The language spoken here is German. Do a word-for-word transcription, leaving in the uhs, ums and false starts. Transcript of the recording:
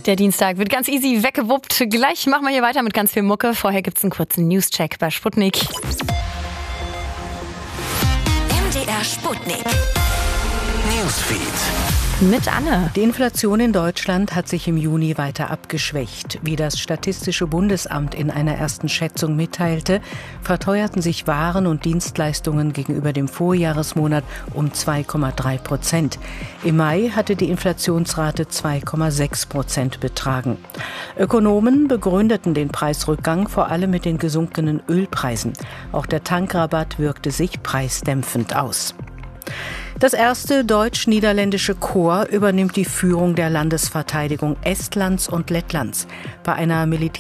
Der Dienstag wird ganz easy weggewuppt. Gleich machen wir hier weiter mit ganz viel Mucke. Vorher gibt's einen kurzen News-Check bei Sputnik. M D R Sputnik. Newsfeed. Mit Anne. Die Inflation in Deutschland hat sich im Juni weiter abgeschwächt. Wie das Statistische Bundesamt in einer ersten Schätzung mitteilte, verteuerten sich Waren und Dienstleistungen gegenüber dem Vorjahresmonat um zwei Komma drei Prozent. Im Mai hatte die Inflationsrate zwei Komma sechs Prozent betragen. Ökonomen begründeten den Preisrückgang vor allem mit den gesunkenen Ölpreisen. Auch der Tankrabatt wirkte sich preisdämpfend aus. Das erste deutsch-niederländische Korps übernimmt die Führung der Landesverteidigung Estlands und Lettlands. Bei einer Militär